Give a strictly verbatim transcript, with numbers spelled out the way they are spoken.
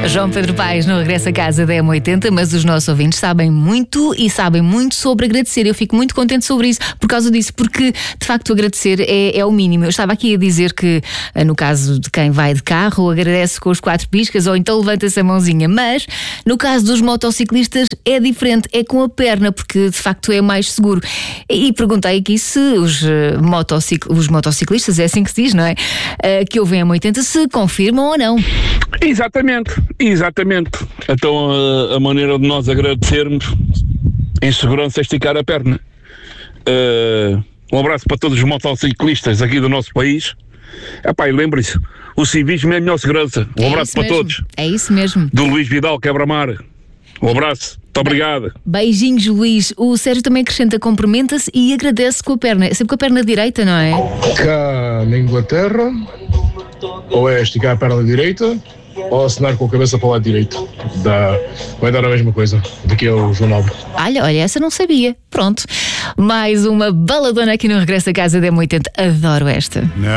João Pedro Paes não regressa a casa da M oitenta, mas os nossos ouvintes sabem muito e sabem muito sobre agradecer. Eu fico muito contente sobre isso, por causa disso, porque de facto agradecer é, é o mínimo. Eu estava aqui a dizer que no caso de quem vai de carro agradece com os quatro piscas ou então levanta-se a mãozinha, mas no caso dos motociclistas é diferente, é com a perna, porque de facto é mais seguro. E perguntei aqui se os, motocic... os motociclistas, é assim que se diz, não é? Que ouvem a M oitenta, se confirmam ou não. Exatamente, exatamente. Então a, a maneira de nós agradecermos em segurança é esticar a perna. Uh, um abraço para todos os motociclistas aqui do nosso país. Epá, e lembre-se, o civismo é a melhor segurança. Um é abraço para mesmo. todos. É isso mesmo. Do Luís Vidal Quebra-Mar. Um abraço, muito obrigado. Beijinhos, Luís. O Sérgio também acrescenta, cumprimenta-se e agradece com a perna. É sempre com a perna direita, não é? Cá na Inglaterra, ou é esticar a perna direita, ou assinar com a cabeça para o lado direito. Dá, vai dar a mesma coisa. Daqui é o João Nobre. Olha, olha, essa não sabia. Pronto. Mais uma baladona aqui no Regresso a Casa da M oitenta. Adoro esta. Não.